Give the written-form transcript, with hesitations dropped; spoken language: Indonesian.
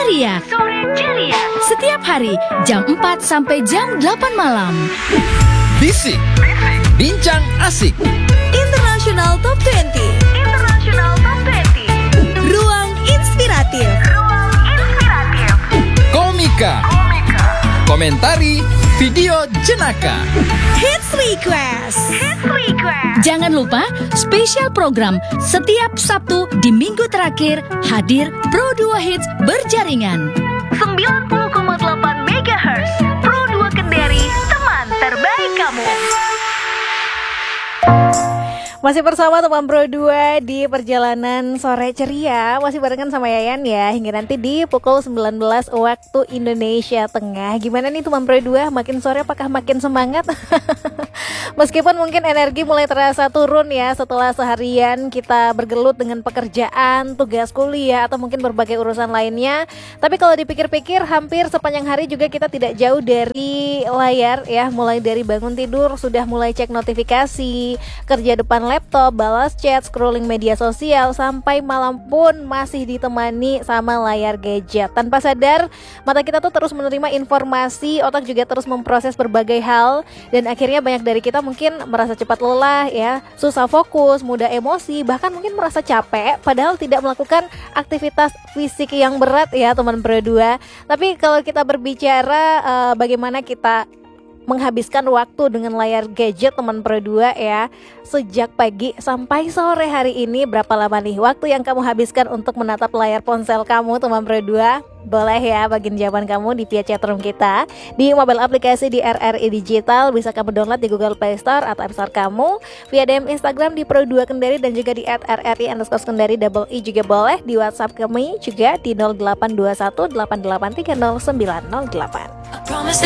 Ceria. Setiap hari jam 4 sampai jam 8 malam. Bisik, bincang asik. International Top 20. Ruang inspiratif. Komika. Komentari video jenaka. Hits Request. Jangan lupa spesial program setiap Sabtu di minggu terakhir hadir Pro 2 Hits berjaringan 90,8 MHz Pro 2 Kendari, teman terbaik kamu. Masih bersama teman Pro 2 di perjalanan sore ceria. Masih barengan sama Yayan ya, hingga nanti di pukul 19 waktu Indonesia Tengah. Gimana nih teman Pro 2? Makin sore apakah makin semangat? Meskipun mungkin energi mulai terasa turun ya setelah seharian kita bergelut dengan pekerjaan, tugas kuliah, atau mungkin berbagai urusan lainnya. Tapi kalau dipikir-pikir hampir sepanjang hari juga kita tidak jauh dari layar ya. Mulai dari bangun tidur sudah mulai cek notifikasi, kerja depan laptop, balas chat, scrolling media sosial, sampai malam pun masih ditemani sama layar gadget. Tanpa sadar mata kita tuh terus menerima informasi, otak juga terus memproses berbagai hal, dan akhirnya banyak dari kita mungkin merasa cepat lelah ya, susah fokus, mudah emosi, bahkan mungkin merasa capek padahal tidak melakukan aktivitas fisik yang berat ya teman Pro 2. Tapi kalau kita berbicara bagaimana kita menghabiskan waktu dengan layar gadget teman Pro 2 ya, sejak pagi sampai sore hari ini, berapa lama nih waktu yang kamu habiskan untuk menatap layar ponsel kamu teman Pro 2? Boleh ya bagian jawaban kamu di via chatroom kita di mobile aplikasi di RRI Digital. Bisa kamu download di Google Play Store atau App Store kamu, via DM Instagram di Pro 2 Kendari, dan juga di @RRI_Kendari _ juga boleh. Di WhatsApp kami juga di 0821 8830 908.